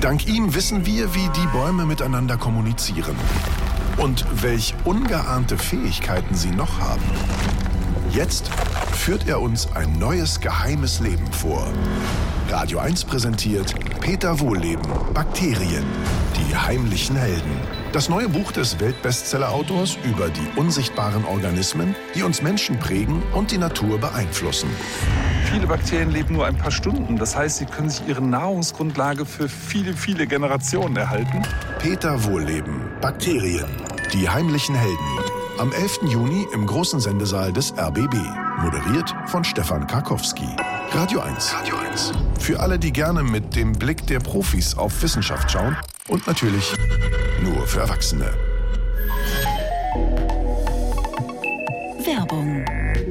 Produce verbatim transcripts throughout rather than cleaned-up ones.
Dank ihm wissen wir, wie die Bäume miteinander kommunizieren und welch ungeahnte Fähigkeiten sie noch haben. Jetzt führt er uns ein neues geheimes Leben vor. Radio eins präsentiert Peter Wohlleben, Bakterien, die heimlichen Helden. Das neue Buch des Weltbestseller-Autors über die unsichtbaren Organismen, die uns Menschen prägen und die Natur beeinflussen. Viele Bakterien leben nur ein paar Stunden. Das heißt, sie können sich ihre Nahrungsgrundlage für viele, viele Generationen erhalten. Peter Wohlleben, Bakterien, die heimlichen Helden. Am elften Juni im großen Sendesaal des R B B. Moderiert von Stefan Karkowski. Radio eins. Radio eins. Für alle, die gerne mit dem Blick der Profis auf Wissenschaft schauen. Und natürlich nur für Erwachsene. Werbung.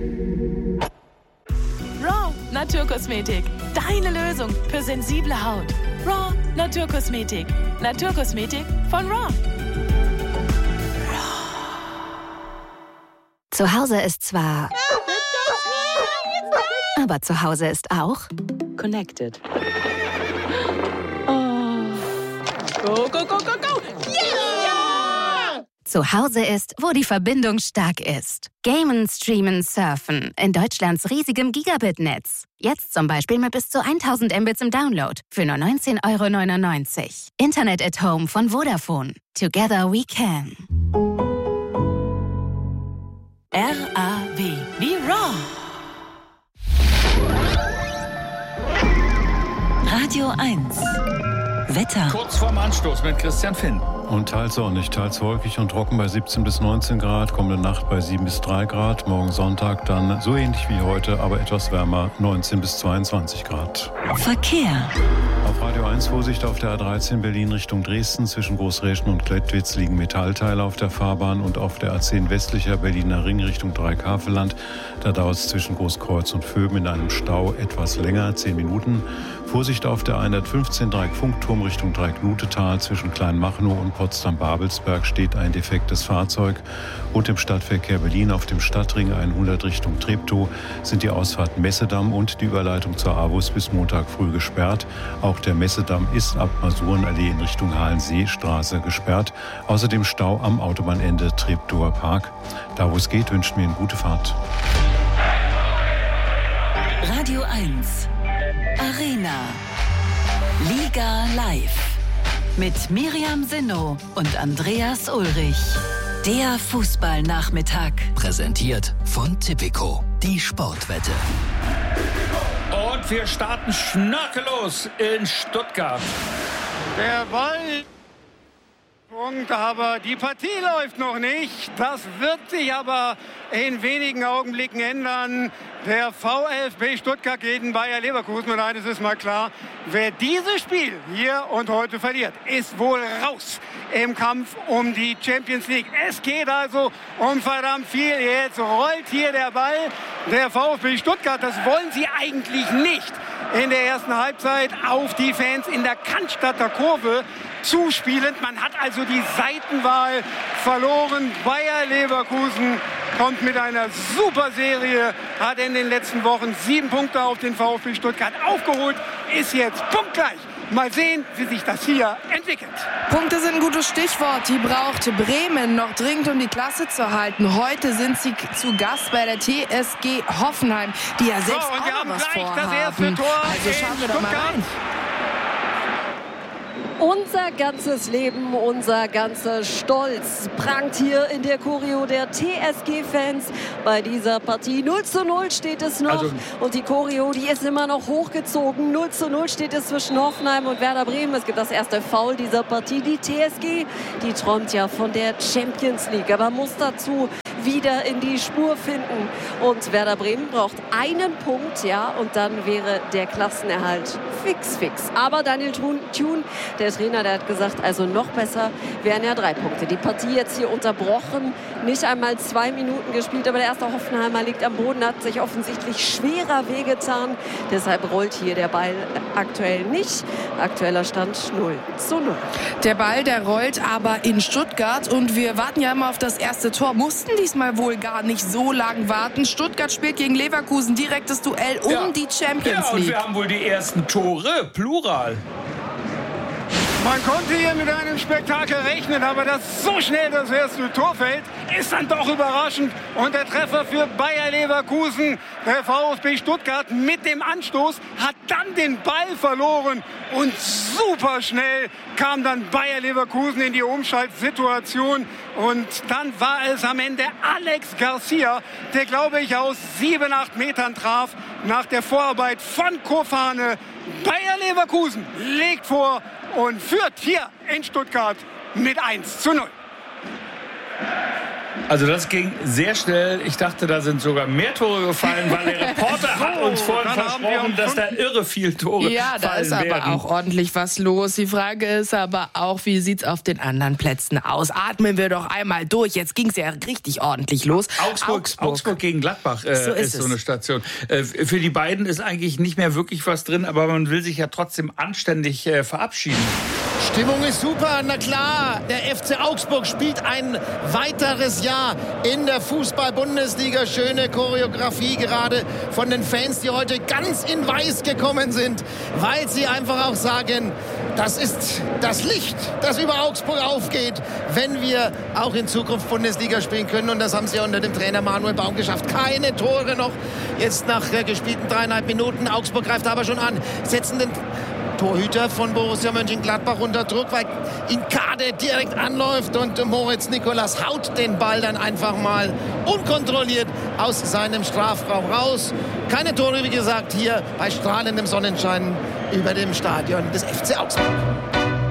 Raw Naturkosmetik. Deine Lösung für sensible Haut. Raw Naturkosmetik. Naturkosmetik von Raw. Zu Hause ist zwar... Aber zu Hause ist auch... Connected. Oh. Go, go, go, go, go! Yeah! Zu Hause ist, wo die Verbindung stark ist. Gamen, streamen, surfen. In Deutschlands riesigem Gigabit-Netz. Jetzt zum Beispiel mit bis zu tausend Mbits im Download. Für nur neunzehn Euro neunundneunzig. Internet at Home von Vodafone. Together we can. R A W wie Raw. Radio eins. Wetter. Kurz vorm Anstoß mit Christian Finn. Und teils sonnig, teils wolkig und trocken bei siebzehn bis neunzehn Grad, kommende Nacht bei sieben bis drei Grad, morgen Sonntag dann so ähnlich wie heute, aber etwas wärmer, neunzehn bis zweiundzwanzig Grad. Verkehr. Auf Radio eins Vorsicht auf der A dreizehn Berlin Richtung Dresden. Zwischen Großräschen und Klettwitz liegen Metallteile auf der Fahrbahn und auf der A zehn westlicher Berliner Ring Richtung Dreikaveland. Da dauert es zwischen Großkreuz und Vöben in einem Stau etwas länger, zehn Minuten. Vorsicht auf der hundertfünfzehn Dreieck-Funkturm Richtung Dreieck-Nutetal. Zwischen Kleinmachnow und Potsdam-Babelsberg steht ein defektes Fahrzeug. Und im Stadtverkehr Berlin auf dem Stadtring hundert Richtung Treptow sind die Ausfahrt Messedamm und die Überleitung zur A W U S bis Montag früh gesperrt. Auch der Messedamm ist ab Masurenallee in Richtung Halensee-Straße gesperrt. Außerdem Stau am Autobahnende Treptower Park. Da wo es geht, wünschen wir eine gute Fahrt. Radio eins. Arena. Liga live. Mit Miriam Sinnow und Andreas Ulrich. Der Fußballnachmittag. Präsentiert von Tipico. Die Sportwette. Und wir starten schnörkellos in Stuttgart. Der Ball. Punkt, aber die Partie läuft noch nicht. Das wird sich aber in wenigen Augenblicken ändern. Der VfB Stuttgart gegen Bayer Leverkusen. Und eines ist mal klar, wer dieses Spiel hier und heute verliert, ist wohl raus im Kampf um die Champions League. Es geht also um verdammt viel. Jetzt rollt hier der Ball. Der VfB Stuttgart, das wollen sie eigentlich nicht in der ersten Halbzeit auf die Fans in der Cannstatter Kurve zuspielend. Man hat also die Seitenwahl verloren. Bayer Leverkusen kommt mit einer super Serie, hat in den letzten Wochen sieben Punkte auf den VfB Stuttgart aufgeholt, ist jetzt punktgleich. Mal sehen, wie sich das hier entwickelt. Punkte sind ein gutes Stichwort. Die braucht Bremen noch dringend, um die Klasse zu halten. Heute sind sie zu Gast bei der T S G Hoffenheim, die ja selbst so, und wir auch haben noch was gleich vorhaben. das erste Tor also schauen wir doch mal rein. Unser ganzes Leben, unser ganzer Stolz prangt hier in der Choreo der T S G-Fans bei dieser Partie. null zu null steht es noch. Also, und die Choreo, die ist immer noch hochgezogen. null zu null steht es zwischen Hoffenheim und Werder Bremen. Es gibt das erste Foul dieser Partie. Die T S G, die träumt ja von der Champions League, aber muss dazu wieder in die Spur finden. Und Werder Bremen braucht einen Punkt, ja, und dann wäre der Klassenerhalt fix, fix. Aber Daniel Thun, der Trainer, der hat gesagt, also noch besser wären ja drei Punkte. Die Partie jetzt hier unterbrochen, nicht einmal zwei Minuten gespielt, aber der erste Hoffenheimer liegt am Boden, hat sich offensichtlich schwerer wehgetan. Deshalb rollt hier der Ball aktuell nicht. Aktueller Stand null zu null. Der Ball, der rollt aber in Stuttgart und wir warten ja immer auf das erste Tor. Mussten diesmal wohl gar nicht so lang warten. Stuttgart spielt gegen Leverkusen, direktes Duell um ja. die Champions ja, und League. Wir haben wohl die ersten Tore, Plural. Man konnte hier mit einem Spektakel rechnen, aber dass so schnell das erste Tor fällt, ist dann doch überraschend. Und der Treffer für Bayer Leverkusen, der VfB Stuttgart mit dem Anstoß, hat dann den Ball verloren. Und super schnell kam dann Bayer Leverkusen in die Umschaltsituation. Und dann war es am Ende Alex Garcia, der, glaube ich, aus sieben, acht Metern traf. Nach der Vorarbeit von Kofane. Bayer Leverkusen legt vor und führt hier in Stuttgart mit eins zu null. Also das ging sehr schnell. Ich dachte, da sind sogar mehr Tore gefallen, weil der Reporter so, hat uns vorhin versprochen, dass da irre viel Tore ja, da fallen ist aber werden. auch ordentlich was los. Die Frage ist aber auch, wie sieht's auf den anderen Plätzen aus? Atmen wir doch einmal durch. Jetzt ging's ja richtig ordentlich los. Augsburg, Augsburg. Augsburg gegen Gladbach äh, so ist, ist so eine Station. Äh, für die beiden ist eigentlich nicht mehr wirklich was drin, aber man will sich ja trotzdem anständig äh, verabschieden. Stimmung ist super, na klar. Der F C Augsburg spielt ein weiteres Jahr in der Fußball-Bundesliga. Schöne Choreografie gerade von den Fans, die heute ganz in Weiß gekommen sind, weil sie einfach auch sagen, das ist das Licht, das über Augsburg aufgeht, wenn wir auch in Zukunft Bundesliga spielen können. Und das haben sie unter dem Trainer Manuel Baum geschafft. Keine Tore noch, jetzt nach äh, gespielten dreieinhalb Minuten. Augsburg greift aber schon an, setzen den Torhüter von Borussia Mönchengladbach unter Druck, weil Inkade direkt anläuft und Moritz Nicolas haut den Ball dann einfach mal unkontrolliert aus seinem Strafraum raus. Keine Tore, wie gesagt, hier bei strahlendem Sonnenschein über dem Stadion des F C Augsburg.